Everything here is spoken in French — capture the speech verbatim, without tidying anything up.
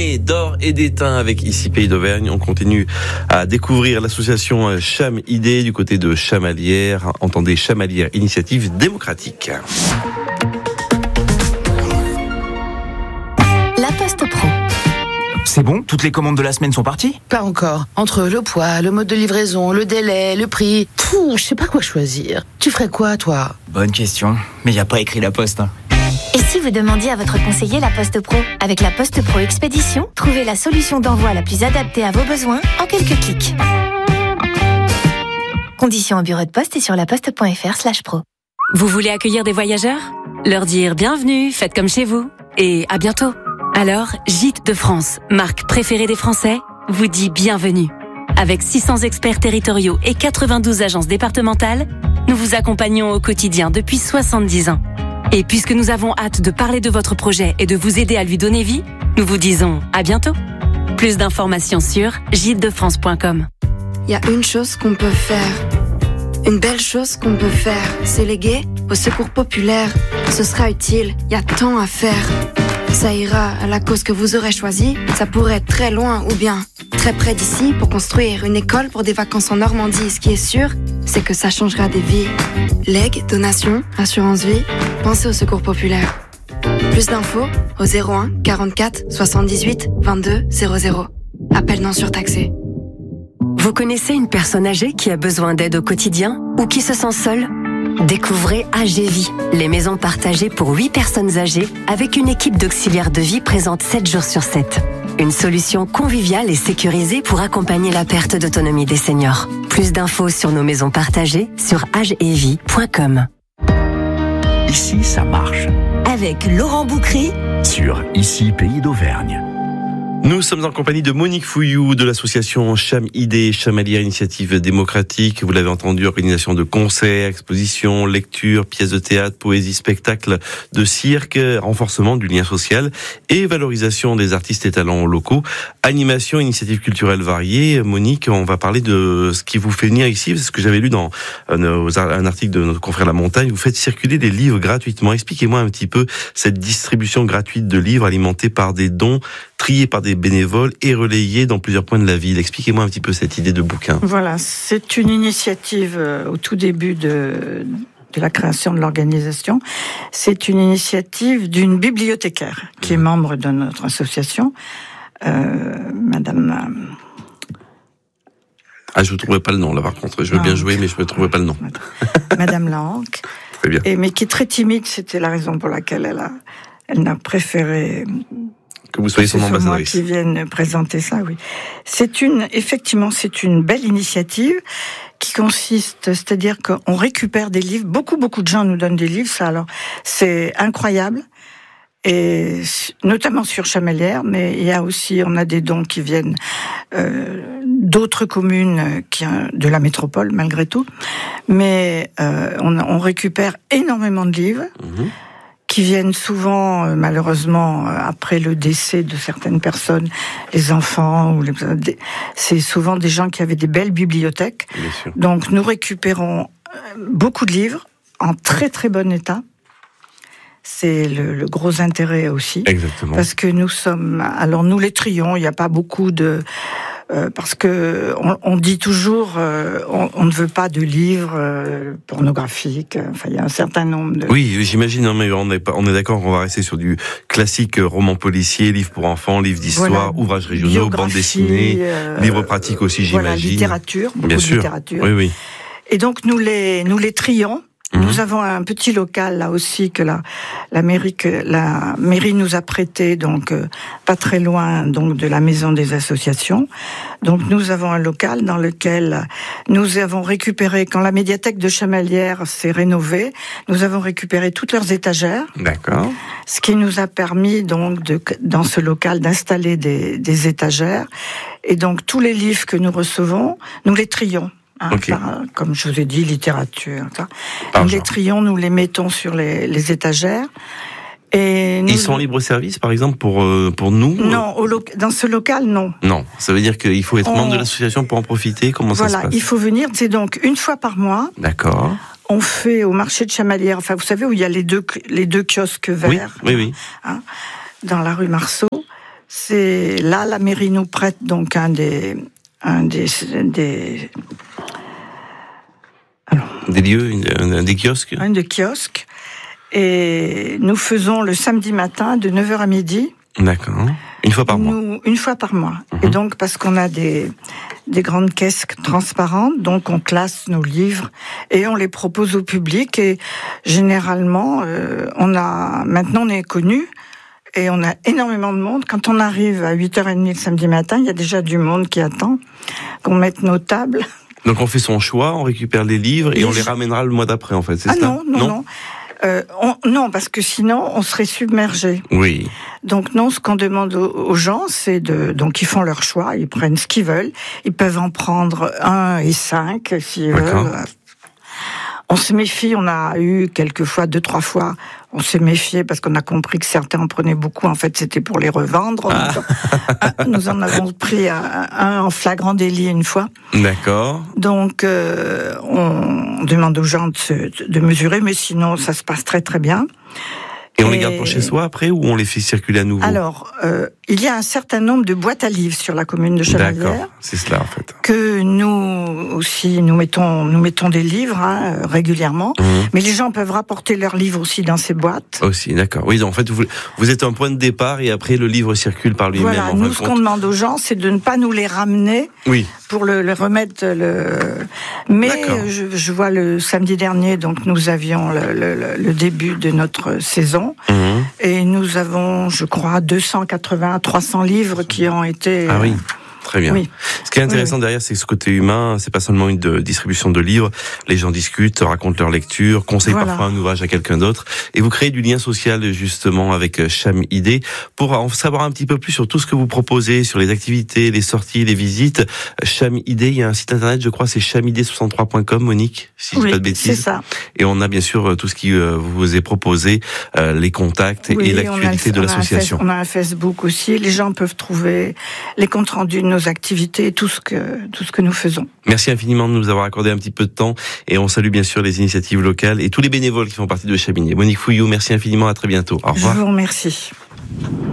l'année d'or et d'étain avec ici Pays d'Auvergne. On continue à découvrir l'association Cham Idée du côté de Chamalières. Entendez Chamalières Initiative Démocratique. La Poste Pro. C'est bon ? Toutes les commandes de la semaine sont parties ? Pas encore. Entre le poids, le mode de livraison, le délai, le prix... Pouh, je sais pas quoi choisir. Tu ferais quoi, toi ? Bonne question. Mais y a pas écrit la Poste. Hein. Et si vous demandiez à votre conseiller la Poste Pro ? Avec la Poste Pro Expédition, trouvez la solution d'envoi la plus adaptée à vos besoins en quelques clics. Conditions au bureau de poste et sur laposte.fr slash pro. Vous voulez accueillir des voyageurs ? Leur dire bienvenue, faites comme chez vous. Et à bientôt. Alors, Gîtes de France, marque préférée des Français, vous dit bienvenue. Avec six cents experts territoriaux et quatre-vingt-douze agences départementales, nous vous accompagnons au quotidien depuis soixante-dix ans. Et puisque nous avons hâte de parler de votre projet et de vous aider à lui donner vie, nous vous disons à bientôt. Plus d'informations sur gîtes de france point com. Il y a une chose qu'on peut faire, une belle chose qu'on peut faire, c'est léguer au secours populaire. Ce sera utile, il y a tant à faire. Ça ira à la cause que vous aurez choisie, ça pourrait être très loin ou bien très près d'ici pour construire une école pour des vacances en Normandie. Ce qui est sûr, c'est que ça changera des vies. Legs, donations, assurance vie, pensez au secours populaire. Plus d'infos au zéro un quarante-quatre soixante-dix-huit vingt-deux zéro zéro. Appel non surtaxé. Vous connaissez une personne âgée qui a besoin d'aide au quotidien ou qui se sent seule ? Découvrez A G Vie, les maisons partagées pour huit personnes âgées avec une équipe d'auxiliaires de vie présente sept jours sur sept. Une solution conviviale et sécurisée pour accompagner la perte d'autonomie des seniors. Plus d'infos sur nos maisons partagées sur age et vie point com. Ici, ça marche. Avec Laurent Boucry Sur Ici, Pays d'Auvergne. Nous sommes en compagnie de Monique Fouillou de l'association Cham Idée, Chamalières Initiative Démocratique. Vous l'avez entendu, organisation de concerts, expositions, lectures, pièces de théâtre, poésie, spectacles de cirque, renforcement du lien social et valorisation des artistes et talents locaux. Animation, initiatives culturelles variées. Monique, on va parler de ce qui vous fait venir ici, parce que j'avais lu dans un article de notre confrère La Montagne, vous faites circuler des livres gratuitement. Expliquez-moi un petit peu cette distribution gratuite de livres alimentés par des dons, triés par des bénévoles et relayés dans plusieurs points de la ville. Expliquez-moi un petit peu cette idée de bouquin. Voilà, c'est une initiative euh, au tout début de, de la création de l'organisation. C'est une initiative d'une bibliothécaire qui est membre de notre association, euh, Madame... Ah, je ne trouvais pas le nom, là, par contre. Je veux Lahanque. bien jouer, mais je ne trouvais pas le nom. Madame Lahanque. Très bien. Et, mais qui est très timide, c'était la raison pour laquelle elle a, elle n'a préféré... Que vous soyez son C'est ambassadrice. moi qui viennent présenter ça, oui. C'est une, effectivement, c'est une belle initiative qui consiste, c'est-à-dire qu'on récupère des livres. Beaucoup, beaucoup de gens nous donnent des livres, ça, alors, c'est incroyable. Et notamment sur Chamalières, mais il y a aussi, on a des dons qui viennent euh, d'autres communes qui, de la métropole, malgré tout. Mais euh, on, on récupère énormément de livres. Mmh. Qui viennent souvent, euh, malheureusement, euh, après le décès de certaines personnes, les enfants, ou les, c'est souvent des gens qui avaient des belles bibliothèques. Donc nous récupérons beaucoup de livres en très très bon état. C'est le, le gros intérêt aussi. Exactement. Parce que nous sommes, alors nous les trions, il n'y a pas beaucoup de... Euh, parce que on, on dit toujours, euh, on, on ne veut pas de livres euh, pornographiques. Enfin, il y a un certain nombre de. Oui, j'imagine. Mais on est pas, on est d'accord qu'on va rester sur du classique roman policier, livre pour enfants, livre d'histoire, voilà, ouvrages régionaux, bande dessinée, euh, livres pratiques aussi, j'imagine. Voilà, littérature, beaucoup Bien de sûr. littérature. Oui, oui. Et donc nous les, nous les trions. Nous avons un petit local là aussi que la la mairie que la mairie nous a prêté, donc euh, pas très loin donc de la maison des associations. Donc nous avons un local dans lequel nous avons récupéré, quand la médiathèque de Chamalières s'est rénovée, nous avons récupéré toutes leurs étagères. D'accord. Ce qui nous a permis donc de dans ce local d'installer des des étagères, et donc tous les livres que nous recevons, nous les trions. Hein, okay. par, comme je vous ai dit, littérature. Ça. Nous les trions, nous les mettons sur les, les étagères. Et nous... Ils sont en libre service, par exemple, pour, euh, pour nous? Non, au lo... dans ce local, non. Non, ça veut dire qu'il faut être On... membre de l'association pour en profiter? Comment voilà, ça se passe? Il faut venir, c'est donc une fois par mois. D'accord. On fait au marché de Chamalières, enfin vous savez où il y a les deux, les deux kiosques verts. Oui, oui, oui. Hein, dans la rue Marceau. C'est là, la mairie nous prête donc un des, un des, des, alors, des lieux, un, des kiosques. Un des kiosques. Et nous faisons le samedi matin de neuf heures à midi. D'accord. Une fois par mois. Nous, une fois par mois. Mmh. Et donc, parce qu'on a des, des grandes caisses transparentes, donc on classe nos livres et on les propose au public. Et généralement, euh, on a, maintenant on est connus et on a énormément de monde. Quand on arrive à huit heures trente le samedi matin, il y a déjà du monde qui attend qu'on mette nos tables. Donc on fait son choix, on récupère les livres et, et on je... les ramènera le mois d'après, en fait, c'est ah ça? non, non, non. non. Euh, on, non, parce que sinon, on serait submergé. Oui. Donc non, ce qu'on demande aux, aux gens, c'est de... Donc ils font leur choix, ils prennent ce qu'ils veulent. Ils peuvent en prendre un et cinq, s'ils veulent. On se méfie, on a eu quelques fois, deux, trois fois, on s'est méfié parce qu'on a compris que certains en prenaient beaucoup. En fait, c'était pour les revendre. Ah. Nous en avons pris un, un en flagrant délit une fois. D'accord. Donc, euh, on demande aux gens de, se, de mesurer, mais sinon, ça se passe très très bien. Et on les garde pour chez soi après, ou on les fait circuler à nouveau? Alors, euh, il y a un certain nombre de boîtes à livres sur la commune de Chamalières. D'accord, c'est cela en fait. Que nous aussi, nous mettons, nous mettons des livres hein, régulièrement, mmh. mais les gens peuvent rapporter leurs livres aussi dans ces boîtes. Aussi, d'accord. Oui, donc en fait, vous, vous êtes un point de départ et après le livre circule par lui-même. Voilà, en nous, ce qu'on demande aux gens, c'est de ne pas nous les ramener oui. pour le, le remettre. Le... Mais je, je vois le samedi dernier, donc nous avions le, le, le début de notre saison. Mmh. Et nous avons, je crois, deux cent quatre-vingts, trois cents livres qui ont été... Ah oui. Très bien. Oui. Ce qui est intéressant oui, oui. derrière, c'est ce côté humain. C'est pas seulement une de, distribution de livres. Les gens discutent, racontent leur lecture, conseillent voilà. parfois un ouvrage à quelqu'un d'autre. Et vous créez du lien social, justement, avec Cham Idée. Pour en savoir un petit peu plus sur tout ce que vous proposez, sur les activités, les sorties, les visites. Cham Idée, il y a un site internet, je crois, c'est cham idée soixante-trois point com, Monique, si je oui, dis pas de bêtises. C'est ça. Et on a bien sûr tout ce qui euh, vous est proposé, euh, les contacts oui, et l'actualité de l'association. On a un Facebook aussi. Les gens peuvent trouver les comptes rendus de nos activités, tout ce que tout ce que nous faisons. Merci infiniment de nous avoir accordé un petit peu de temps et on salue bien sûr les initiatives locales et tous les bénévoles qui font partie de Cham Idée. Monique Fouillou, merci infiniment, à très bientôt. Au revoir. Je vous remercie.